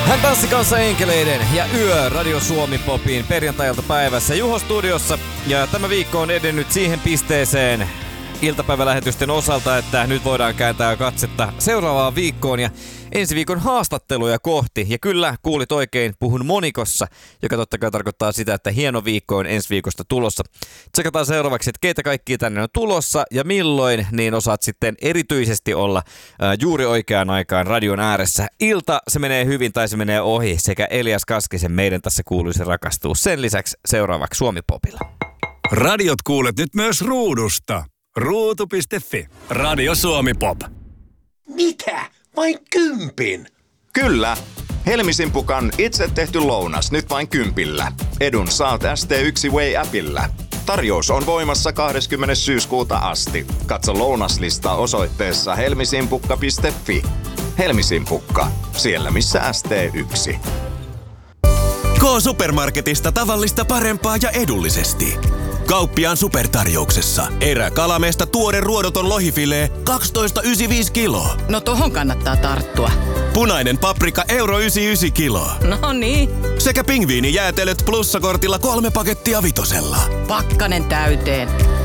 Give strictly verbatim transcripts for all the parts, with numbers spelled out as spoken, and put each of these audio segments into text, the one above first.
Hän tanssi kanssa enkeleiden ja Yö Radio Suomi Popin perjantailta päivässä Juho studiossa. Ja tämä viikko on edennyt siihen pisteeseen iltapäivälähetysten osalta, että nyt voidaan kääntää katsetta seuraavaan viikkoon ja ensi viikon haastatteluja kohti. Ja kyllä, kuulit oikein, puhun monikossa, joka totta kai tarkoittaa sitä, että hieno viikko on ensi viikosta tulossa. Tsekataan seuraavaksi, että keitä kaikkia tänne on tulossa ja milloin, niin osaat sitten erityisesti olla ää, juuri oikeaan aikaan radion ääressä. Ilta, se menee hyvin tai se menee ohi, sekä Elias Kaskisen meidän tässä kuuluisi rakastuu. Sen lisäksi seuraavaksi Suomi Popilla. Radiot kuulet nyt myös ruudusta. Ruutu piste fi. Radio Suomi Pop. Mitä? Vain kympin? Kyllä. Helmisimpukan itse tehty lounas nyt vain kympillä. Edun saat S T yksi Way-appillä. Tarjous on voimassa kahdeskymmenes syyskuuta asti. Katso lounaslista osoitteessa helmisimpukka piste fi. Helmisimpukka. Siellä missä S T yksi. K-Supermarketista tavallista parempaa ja edullisesti. Kauppiaan supertarjouksessa. Erä Kalameesta tuore ruodoton lohifilee kaksitoista pilkku yhdeksänkymmentäviisi kiloa. No tohon kannattaa tarttua. Punainen paprika euro yhdeksänkymmentäyhdeksän kiloa. No niin. Sekä pingviinijäätelöt plussakortilla kolme pakettia vitosella. Pakkanen täyteen.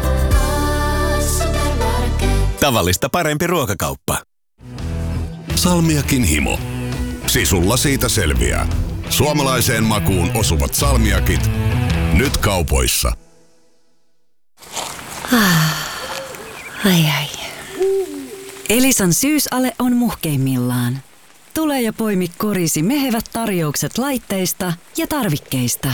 Tavallista parempi ruokakauppa. Salmiakin himo. Sisulla siitä selviää. Suomalaiseen makuun osuvat salmiakit. Nyt kaupoissa. Ai ai. Elisan syysale on muhkeimmillaan. Tule ja poimi korisi mehevät tarjoukset laitteista ja tarvikkeista.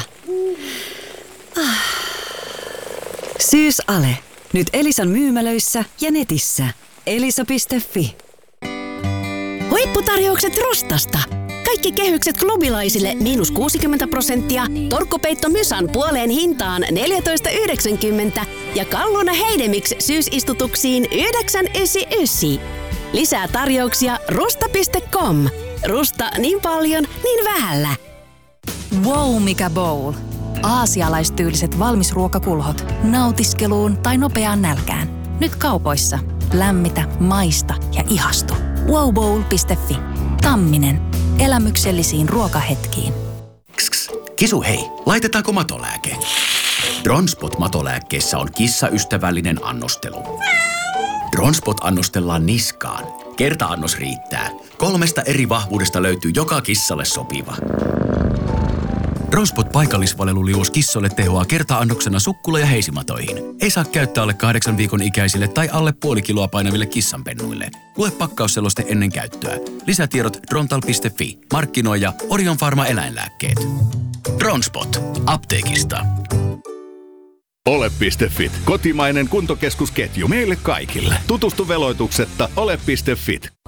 Syysale. Nyt Elisan myymälöissä ja netissä. elisa piste fi. Huipputarjoukset Rustasta. Kaikki kehykset klubilaisille miinus kuusikymmentä prosenttia, torkkupeitto Mysan puoleen hintaan neljätoista yhdeksänkymmentä ja Kalluna Heidemix syysistutuksiin yhdeksän yhdeksänkymmentäyhdeksän. Lisää tarjouksia rusta piste com. Rusta niin paljon, niin vähällä. Wow, mikä bowl! Aasialaistyyliset valmisruokakulhot. Nautiskeluun tai nopeaan nälkään. Nyt kaupoissa. Lämmitä, maista ja ihastu. wow bowl piste fi. Tamminen. Elämyksellisiin ruokahetkiin. Kss, kisu hei, laitetaanko matolääke? Dronspot-matolääkkeessä on kissaystävällinen annostelu. Dronspot annostellaan niskaan. Kerta-annos riittää. Kolmesta eri vahvuudesta löytyy joka kissalle sopiva. Dronspot paikallisvaleluliuos kissoille tehoaa kerta-annoksena sukkula- ja heisimatoihin. Ei saa käyttää alle kahdeksan viikon ikäisille tai alle puoli kiloa painaville kissanpennuille. Lue pakkausseloste ennen käyttöä. Lisätiedot drontal piste fi. Markkinoija Orion Pharma eläinlääkkeet. Dronspot. Apteekista. Ole piste fit. Kotimainen kuntokeskusketju meille kaikille. Tutustu veloituksetta ole piste fit.